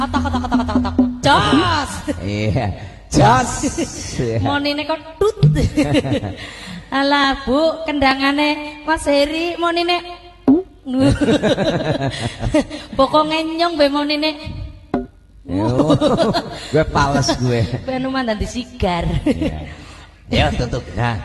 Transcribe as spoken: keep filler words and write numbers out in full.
Kata kata kata kata kata. Jos. Iya. Jos. Monine kok tut. Alah Bu, kendangane Mas Heri monine. Pokok ngenyong be monine. Gue pales gue. Ben mandan disigar. Ya tutup. Nah.